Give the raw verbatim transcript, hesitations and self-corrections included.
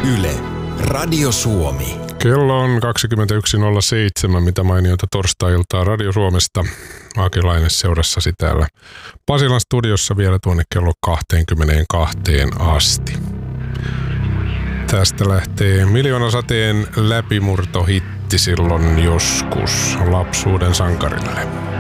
Yle, Radio Suomi. Kello on kaksikymmentäyksi nolla seitsemän, mitä mainiota torstai-iltaa Radio Suomesta. Aki Laine seurassasi täällä Pasilan studiossa vielä tuonne kello kaksikymmentäkaksi asti. Tästä lähtee Miljoonasateen läpimurtohitti silloin joskus lapsuuden sankarille.